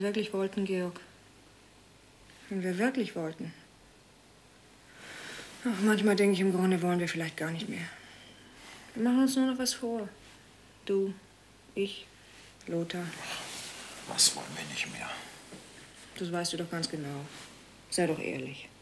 Wirklich wollten, Georg. Wenn wir wirklich wollten. Ach, manchmal denke ich, im Grunde wollen wir vielleicht gar nicht mehr. Wir machen uns nur noch was vor. Du, ich, Lothar. Was wollen wir nicht mehr? Das weißt du doch ganz genau. Sei doch ehrlich.